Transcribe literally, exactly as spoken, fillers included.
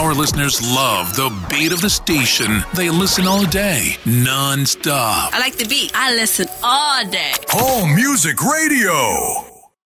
Our listeners love the beat of the station. They listen all day, non-stop. I like the beat. I listen all day. Home Music Radio.